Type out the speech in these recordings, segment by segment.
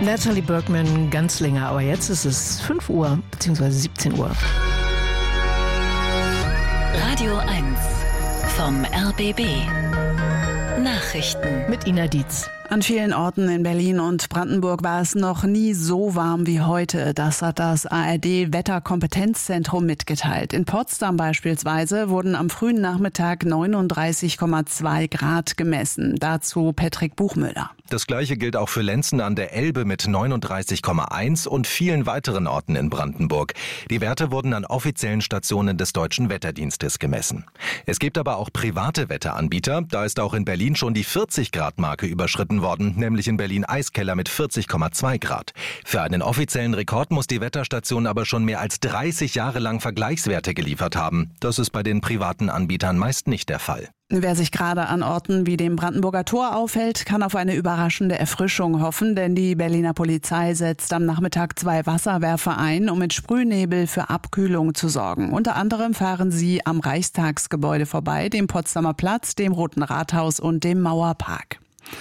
Natalie Bergman, Ganzlinger, aber jetzt ist es 5 Uhr bzw. 17 Uhr. Radio 1 vom RBB. Nachrichten Mit Ina Dietz. An vielen Orten in Berlin und Brandenburg war es noch nie so warm wie heute. Das hat das ARD-Wetterkompetenzzentrum mitgeteilt. In Potsdam beispielsweise wurden am frühen Nachmittag 39,2 Grad gemessen. Dazu Patrick Buchmüller. Das Gleiche gilt auch für Lenzen an der Elbe mit 39,1 und vielen weiteren Orten in Brandenburg. Die Werte wurden an offiziellen Stationen des Deutschen Wetterdienstes gemessen. Es gibt aber auch private Wetteranbieter. Da ist auch in Berlin schon die 40-Grad-Marke überschritten worden, nämlich in Berlin-Eiskeller mit 40,2 Grad. Für einen offiziellen Rekord muss die Wetterstation aber schon mehr als 30 Jahre lang Vergleichswerte geliefert haben. Das ist bei den privaten Anbietern meist nicht der Fall. Wer sich gerade an Orten wie dem Brandenburger Tor aufhält, kann auf eine überraschende Erfrischung hoffen, denn die Berliner Polizei setzt am Nachmittag 2 Wasserwerfer ein, um mit Sprühnebel für Abkühlung zu sorgen. Unter anderem fahren sie am Reichstagsgebäude vorbei, dem Potsdamer Platz, dem Roten Rathaus und dem Mauerpark.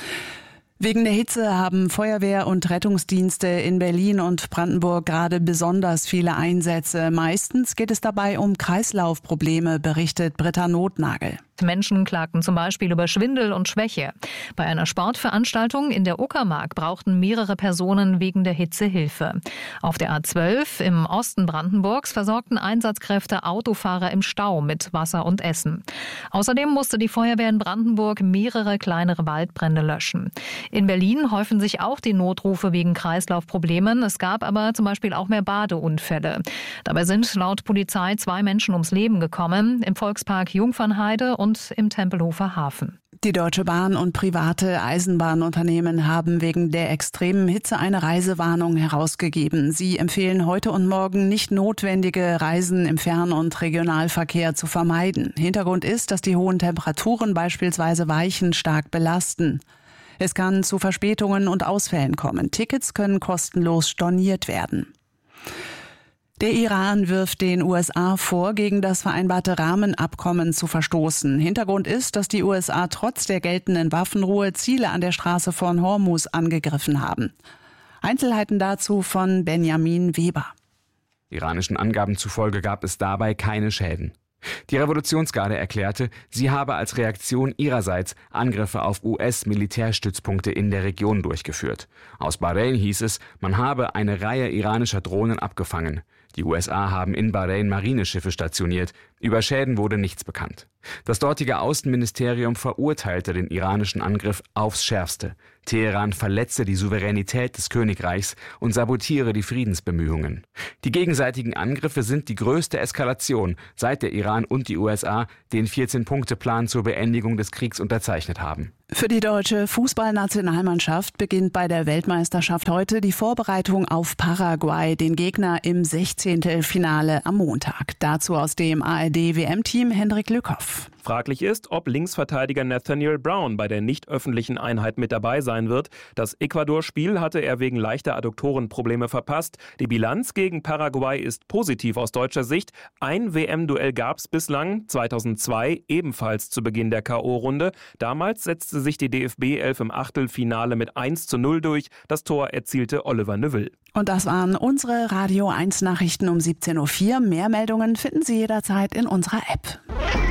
Wegen der Hitze haben Feuerwehr und Rettungsdienste in Berlin und Brandenburg gerade besonders viele Einsätze. Meistens geht es dabei um Kreislaufprobleme, berichtet Britta Notnagel. Menschen klagten zum Beispiel über Schwindel und Schwäche. Bei einer Sportveranstaltung in der Uckermark brauchten mehrere Personen wegen der Hitze Hilfe. Auf der A12 im Osten Brandenburgs versorgten Einsatzkräfte Autofahrer im Stau mit Wasser und Essen. Außerdem musste die Feuerwehr in Brandenburg mehrere kleinere Waldbrände löschen. In Berlin häufen sich auch die Notrufe wegen Kreislaufproblemen. Es gab aber zum Beispiel auch mehr Badeunfälle. Dabei sind laut Polizei 2 Menschen ums Leben gekommen, im Volkspark Jungfernheide und im Tempelhofer Hafen. Die Deutsche Bahn und private Eisenbahnunternehmen haben wegen der extremen Hitze eine Reisewarnung herausgegeben. Sie empfehlen heute und morgen nicht notwendige Reisen im Fern- und Regionalverkehr zu vermeiden. Hintergrund ist, dass die hohen Temperaturen beispielsweise Weichen stark belasten. Es kann zu Verspätungen und Ausfällen kommen. Tickets können kostenlos storniert werden. Der Iran wirft den USA vor, gegen das vereinbarte Rahmenabkommen zu verstoßen. Hintergrund ist, dass die USA trotz der geltenden Waffenruhe Ziele an der Straße von Hormuz angegriffen haben. Einzelheiten dazu von Benjamin Weber. Iranischen Angaben zufolge gab es dabei keine Schäden. Die Revolutionsgarde erklärte, sie habe als Reaktion ihrerseits Angriffe auf US-Militärstützpunkte in der Region durchgeführt. Aus Bahrain hieß es, man habe eine Reihe iranischer Drohnen abgefangen. Die USA haben in Bahrain Marineschiffe stationiert. Über Schäden wurde nichts bekannt. Das dortige Außenministerium verurteilte den iranischen Angriff aufs Schärfste. Teheran verletze die Souveränität des Königreichs und sabotiere die Friedensbemühungen. Die gegenseitigen Angriffe sind die größte Eskalation, seit der Iran und die USA den 14-Punkte-Plan zur Beendigung des Kriegs unterzeichnet haben. Für die deutsche Fußballnationalmannschaft beginnt bei der Weltmeisterschaft heute die Vorbereitung auf Paraguay, den Gegner im 16. Finale am Montag. Dazu aus dem ARD-WM-Team Hendrik Lückhoff. Fraglich ist, ob Linksverteidiger Nathaniel Brown bei der nicht öffentlichen Einheit mit dabei sein wird. Das Ecuador-Spiel hatte er wegen leichter Adduktorenprobleme verpasst. Die Bilanz gegen Paraguay ist positiv aus deutscher Sicht. Ein WM-Duell gab es bislang, 2002, ebenfalls zu Beginn der K.O.-Runde. Damals setzte sich die DFB-11 im Achtelfinale mit 1:0 durch. Das Tor erzielte Oliver Neuville. Und das waren unsere Radio 1 Nachrichten um 17.04 Uhr. Mehr Meldungen finden Sie jederzeit in unserer App.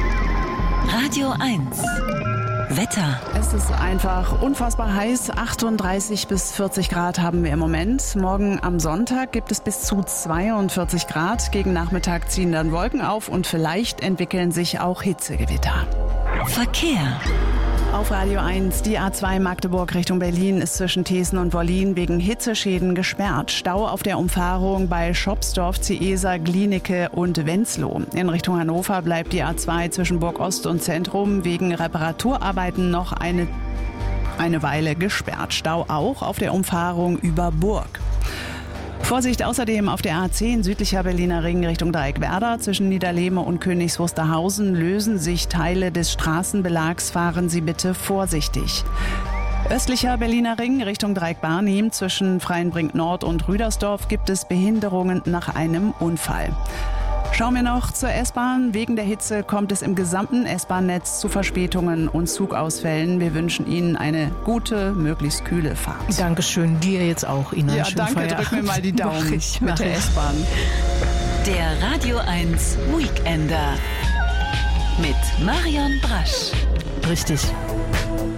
Radio 1 Wetter. Es ist einfach unfassbar heiß. 38 bis 40 Grad haben wir im Moment. Morgen am Sonntag gibt es bis zu 42 Grad. Gegen Nachmittag ziehen dann Wolken auf und vielleicht entwickeln sich auch Hitzegewitter. Verkehr. Auf Radio 1, die A2 Magdeburg Richtung Berlin ist zwischen Thesen und Wollin wegen Hitzeschäden gesperrt. Stau auf der Umfahrung bei Schopsdorf, Ziesa, Glienicke und Wenzlow. In Richtung Hannover bleibt die A2 zwischen Burg Ost und Zentrum wegen Reparaturarbeiten noch eine Weile gesperrt. Stau auch auf der Umfahrung über Burg. Vorsicht außerdem auf der A10 südlicher Berliner Ring Richtung Dreieckwerder. Zwischen Niederlehme und Königs Wusterhausen lösen sich Teile des Straßenbelags. Fahren Sie bitte vorsichtig. Östlicher Berliner Ring Richtung Dreieck-Barnim zwischen Freienbrink Nord und Rüdersdorf gibt es Behinderungen nach einem Unfall. Schauen wir noch zur S-Bahn. Wegen der Hitze kommt es im gesamten S-Bahn-Netz zu Verspätungen und Zugausfällen. Wir wünschen Ihnen eine gute, möglichst kühle Fahrt. Dankeschön, dir jetzt auch, Ina. Ja, danke, drück mir mal die Daumen mit der S-Bahn. Der Radio 1 Weekender mit Marion Brasch. Richtig.